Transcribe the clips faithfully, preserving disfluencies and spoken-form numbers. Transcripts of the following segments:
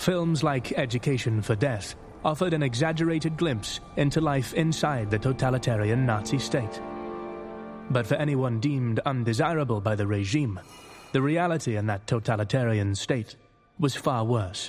Films like Education for Death offered an exaggerated glimpse into life inside the totalitarian Nazi state. But for anyone deemed undesirable by the regime, the reality in that totalitarian state was far worse.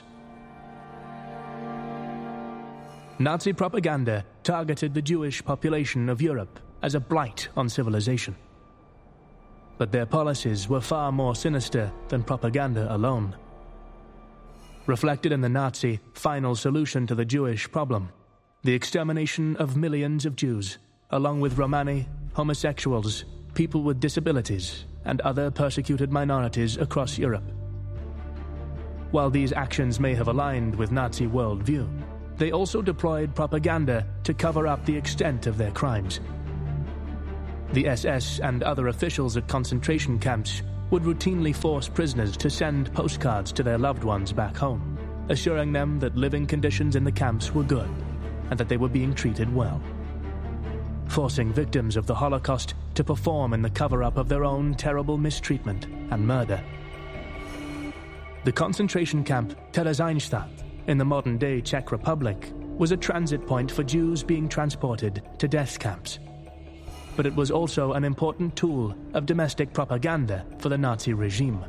Nazi propaganda targeted the Jewish population of Europe as a blight on civilization. But their policies were far more sinister than propaganda alone. Reflected in the Nazi final solution to the Jewish problem, the extermination of millions of Jews, along with Romani, homosexuals, people with disabilities, and other persecuted minorities across Europe. While these actions may have aligned with Nazi worldview, they also deployed propaganda to cover up the extent of their crimes. The S S and other officials at concentration camps would routinely force prisoners to send postcards to their loved ones back home, assuring them that living conditions in the camps were good and that they were being treated well, forcing victims of the Holocaust to perform in the cover-up of their own terrible mistreatment and murder. The concentration camp Theresienstadt in the modern-day Czech Republic was a transit point for Jews being transported to death camps. But it was also an important tool of domestic propaganda for the Nazi regime.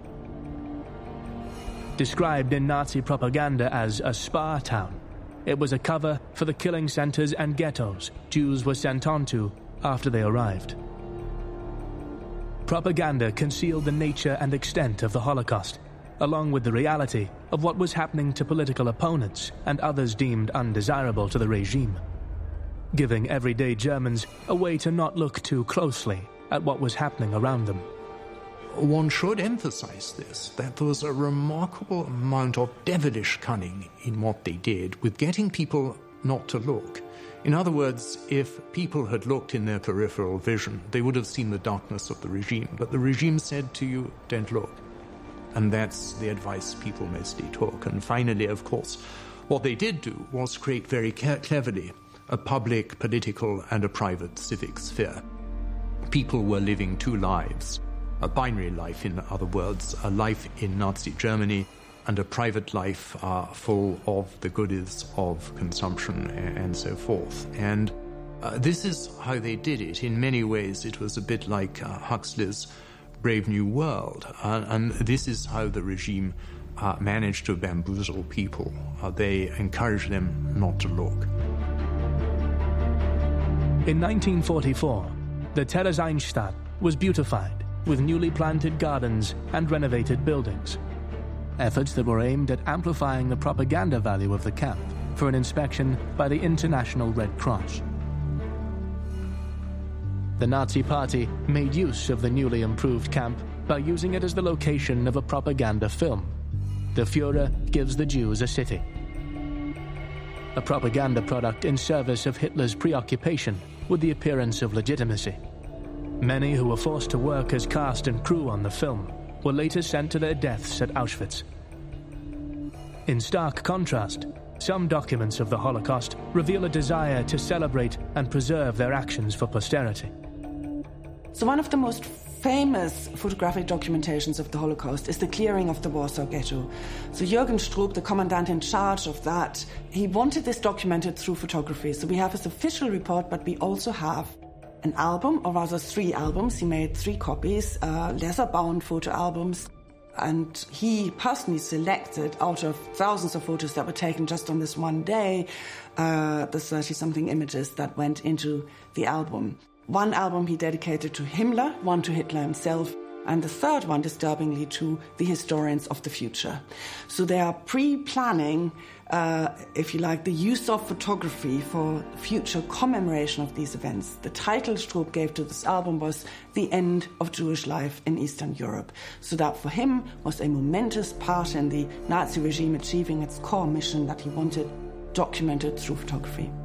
Described in Nazi propaganda as a spa town, it was a cover for the killing centers and ghettos Jews were sent onto after they arrived. Propaganda concealed the nature and extent of the Holocaust, along with the reality of what was happening to political opponents and others deemed undesirable to the regime, giving everyday Germans a way to not look too closely at what was happening around them. One should emphasize this, that there was a remarkable amount of devilish cunning in what they did with getting people not to look. In other words, if people had looked in their peripheral vision, they would have seen the darkness of the regime. But the regime said to you, don't look. And that's the advice people mostly took. And finally, of course, what they did do was create very cleverly a public, political, and a private civic sphere. People were living two lives, a binary life, in other words, a life in Nazi Germany, and a private life uh, full of the goodies of consumption and so forth. And uh, this is how they did it. In many ways, it was a bit like uh, Huxley's Brave New World. Uh, and this is how the regime uh, managed to bamboozle people. Uh, they encouraged them not to look. In nineteen forty-four, the Theresienstadt was beautified with newly planted gardens and renovated buildings, efforts that were aimed at amplifying the propaganda value of the camp for an inspection by the International Red Cross. The Nazi Party made use of the newly improved camp by using it as the location of a propaganda film, The Führer Gives the Jews a City, a propaganda product in service of Hitler's preoccupation with the appearance of legitimacy. Many who were forced to work as cast and crew on the film were later sent to their deaths at Auschwitz. In stark contrast, some documents of the Holocaust reveal a desire to celebrate and preserve their actions for posterity. So one of the most famous photographic documentations of the Holocaust is the clearing of the Warsaw Ghetto. So Jürgen Stroop, the commandant in charge of that, he wanted this documented through photography. So we have his official report, but we also have an album, or rather three albums. He made three copies, uh, leather-bound photo albums. And he personally selected, out of thousands of photos that were taken just on this one day, uh, the thirty-something images that went into the album. One album he dedicated to Himmler, one to Hitler himself, and the third one, disturbingly, to the historians of the future. So they are pre-planning, uh, if you like, the use of photography for future commemoration of these events. The title Stroop gave to this album was The End of Jewish Life in Eastern Europe. So that for him was a momentous part in the Nazi regime achieving its core mission that he wanted documented through photography.